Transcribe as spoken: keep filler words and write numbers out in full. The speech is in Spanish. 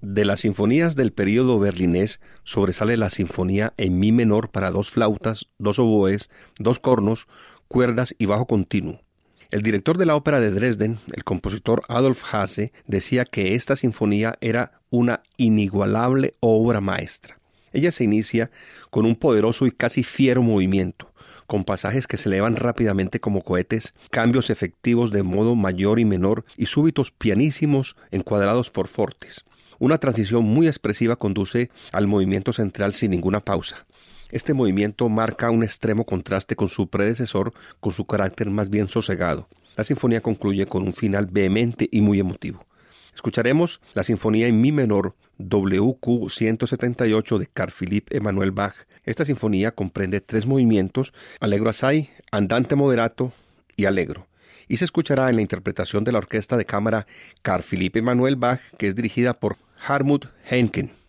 De las sinfonías del período berlinés sobresale la sinfonía en mi menor para dos flautas, dos oboes, dos cornos, cuerdas y bajo continuo. El director de la ópera de Dresden, el compositor Adolf Hasse, decía que esta sinfonía era una inigualable obra maestra. Ella se inicia con un poderoso y casi fiero movimiento, con pasajes que se elevan rápidamente como cohetes, cambios efectivos de modo mayor y menor y súbitos pianísimos encuadrados por fortes. Una transición muy expresiva conduce al movimiento central sin ninguna pausa. Este movimiento marca un extremo contraste con su predecesor, con su carácter más bien sosegado. La sinfonía concluye con un final vehemente y muy emotivo. Escucharemos la sinfonía en mi menor W Q ciento setenta y ocho de Carl Philipp Emanuel Bach. Esta sinfonía comprende tres movimientos: Allegro assai, Andante moderato y Allegro, y se escuchará en la interpretación de la orquesta de cámara Carl Philipp Emanuel Bach, que es dirigida por Hartmut Henken.